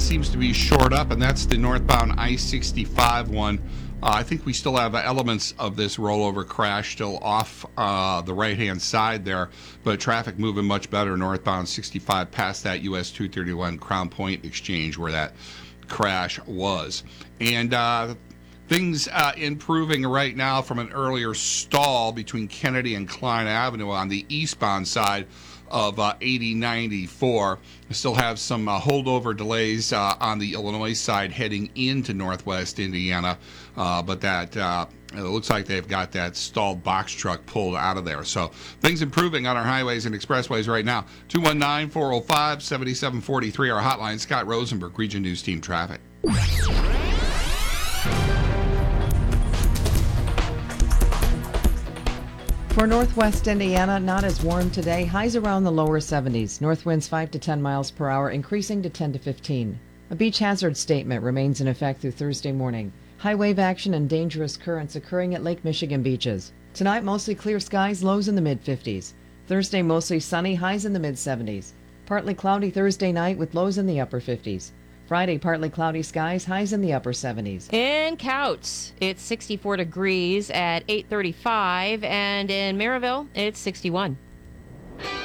seems to be shored up, and that's the northbound I-65 one. I think we still have elements of this rollover crash still off the right-hand side there, but traffic moving much better northbound 65 past that US 231 Crown Point exchange where that crash was. And things improving right now from an earlier stall between Kennedy and Klein Avenue on the eastbound side of 8094. We still have some holdover delays on the Illinois side heading into northwest Indiana, but that it looks like they've got that stalled box truck pulled out of there. So things improving on our highways and expressways right now. 219-405-7743, our hotline. Scott Rosenberg, Region News Team Traffic. For northwest Indiana, not as warm today. Highs around the lower 70s. North winds 5 to 10 miles per hour, increasing to 10 to 15. A beach hazard statement remains in effect through Thursday morning. High wave action and dangerous currents occurring at Lake Michigan beaches. Tonight, mostly clear skies, lows in the mid-50s. Thursday, mostly sunny, highs in the mid-70s. Partly cloudy Thursday night with lows in the upper 50s. Friday, partly cloudy skies, highs in the upper 70s. In Couts, it's 64 degrees at 8:35, and in Maryville, it's 61.